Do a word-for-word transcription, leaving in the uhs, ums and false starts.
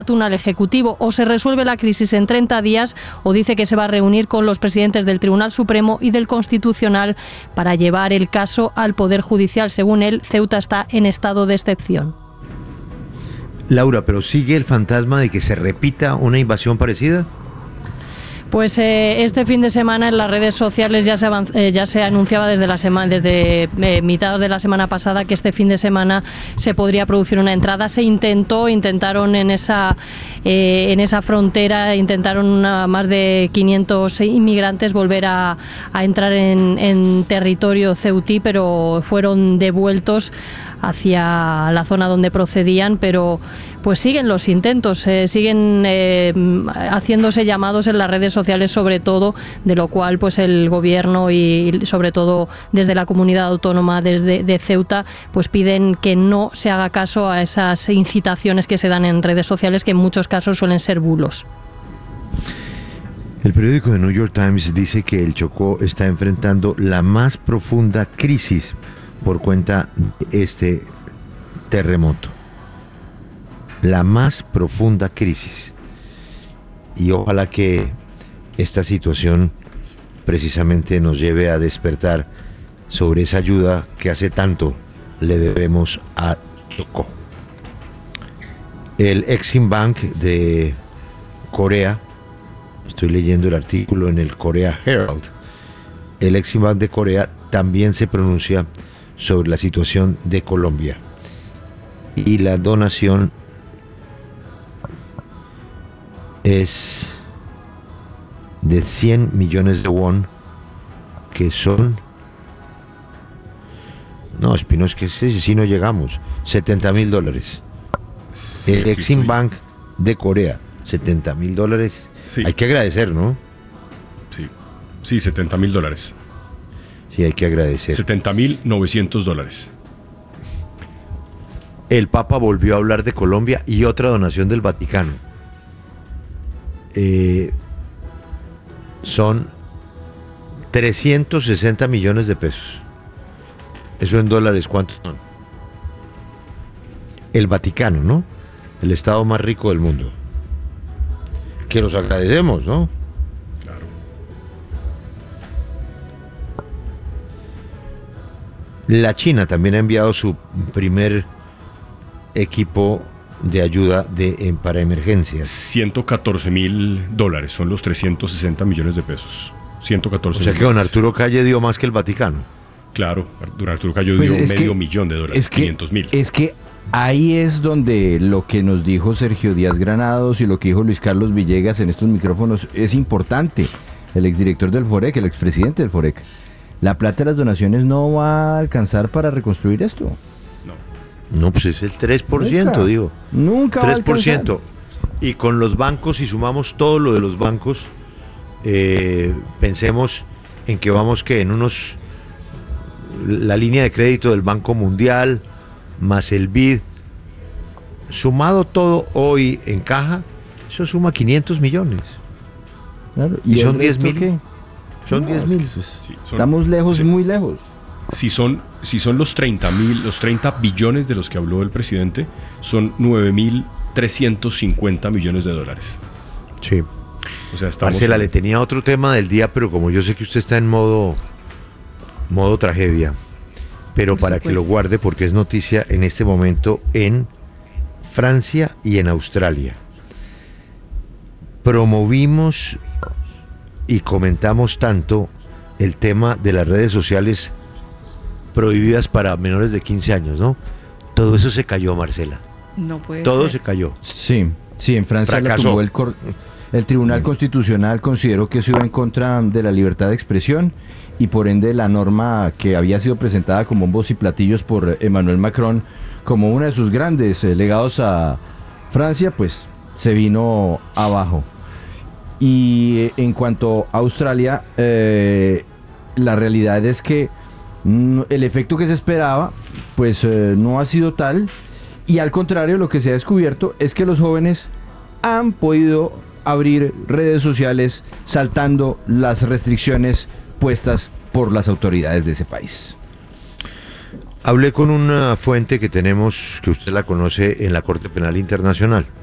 al Ejecutivo, o se resuelve la crisis en treinta días o dice que se va a reunir con los presidentes del Tribunal Supremo y del Constitucional para llevar el caso al Poder Judicial. Según él, Ceuta está en estado de excepción. Laura, ¿pero sigue el fantasma de que se repita una invasión parecida? Pues eh, este fin de semana en las redes sociales ya se, avanz- eh, ya se anunciaba desde la semana, desde eh, mitad de la semana pasada que este fin de semana se podría producir una entrada. Se intentó, intentaron en esa eh, en esa frontera, intentaron una, más de quinientos inmigrantes volver a, a entrar en, en territorio ceutí, pero fueron devueltos hacia la zona donde procedían, pero pues siguen los intentos, eh, siguen eh, haciéndose llamados en las redes sociales sobre todo, de lo cual pues el gobierno y sobre todo desde la comunidad autónoma desde de Ceuta pues piden que no se haga caso a esas incitaciones que se dan en redes sociales, que en muchos casos suelen ser bulos. El periódico The New York Times dice que el Chocó está enfrentando la más profunda crisis por cuenta de este terremoto. La más profunda crisis. Y ojalá que esta situación precisamente nos lleve a despertar sobre esa ayuda que hace tanto le debemos a Chocó. El Exim Bank de Corea, estoy leyendo el artículo en el Korea Herald, el Exim Bank de Corea también se pronuncia sobre la situación de Colombia y la donación es de cien millones de won, que son, no, Espino, es que si, si no llegamos, setenta mil dólares. Sí, el Exim estoy... Bank de Corea, setenta mil dólares. Sí. Hay que agradecer, ¿no? Sí, sí, setenta mil dólares. Sí, hay que agradecer. setenta mil novecientos dólares. El Papa volvió a hablar de Colombia y otra donación del Vaticano. Eh, son trescientos sesenta millones de pesos. Eso en dólares, ¿cuántos son? El Vaticano, ¿no? El estado más rico del mundo. Que los agradecemos, ¿no? Claro. La China también ha enviado su primer equipo de ayuda de, para emergencias. ciento catorce mil dólares, son los trescientos sesenta millones de pesos. ciento catorce O sea que don Arturo Calle dio más que el Vaticano. Claro, don Arturo Calle pues dio medio que, millón de dólares, es que, quinientos mil. Es que ahí es donde lo que nos dijo Sergio Díaz Granados y lo que dijo Luis Carlos Villegas en estos micrófonos es importante. El exdirector del FOREC, el expresidente del FOREC. La plata de las donaciones no va a alcanzar para reconstruir esto. No. No, pues es el tres por ciento, Nunca, digo. Nunca tres por ciento. va a alcanzar. Y con los bancos, si sumamos todo lo de los bancos, eh, pensemos en que vamos que en unos... La línea de crédito del Banco Mundial, más el B I D, sumado todo hoy en caja, eso suma quinientos millones. Claro. ¿Y, ¿Y son diez mil? Son no, diez mil. Sí, son, estamos lejos, sí. muy lejos. Si son, si son los treinta mil, los treinta billones de los que habló el presidente, son nueve mil trescientos cincuenta millones de dólares. Sí. O sea, estamos... Marcela, le tenía otro tema del día, pero como yo sé que usted está en modo modo tragedia, pero Por para supuesto. que lo guarde porque es noticia en este momento en Francia y en Australia. Promovimos y comentamos tanto el tema de las redes sociales prohibidas para menores de quince años, ¿no? Todo eso se cayó, Marcela. No puede Todo ser. se cayó. Sí, sí, en Francia la Fracasó. tumbó el, cor- el Tribunal Constitucional consideró que eso iba en contra de la libertad de expresión y por ende la norma que había sido presentada con bombos y platillos por Emmanuel Macron como uno de sus grandes eh, legados a Francia, pues se vino abajo. Y eh, en cuanto a Australia, eh, la realidad es que mm, el efecto que se esperaba, pues eh, no ha sido tal. Y al contrario, lo que se ha descubierto es que los jóvenes han podido abrir redes sociales saltando las restricciones puestas por las autoridades de ese país. Hablé con una fuente que tenemos, que usted la conoce, en la Corte Penal Internacional.